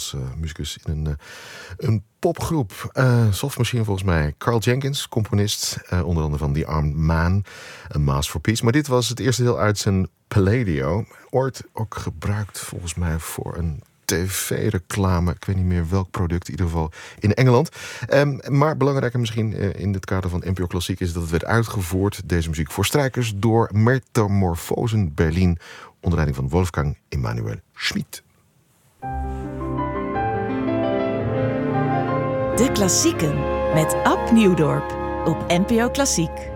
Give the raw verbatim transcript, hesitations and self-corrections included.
als uh, muzikus in een, uh, een popgroep. Uh, Soft Machine volgens mij. Carl Jenkins, componist, uh, onder andere van The Armed Man, A Mass for Peace. Maar dit was het eerste deel uit zijn Palladio. Ooit ook gebruikt volgens mij voor een tv-reclame. Ik weet niet meer welk product, in ieder geval in Engeland. Um, maar belangrijker misschien uh, in het kader van N P O Klassiek is dat het werd uitgevoerd, deze muziek, voor strijkers door Metamorphosen Berlin onder leiding van Wolfgang Emanuel Schmid. De Klassieken met Ab Nieuwdorp op N P O Klassiek.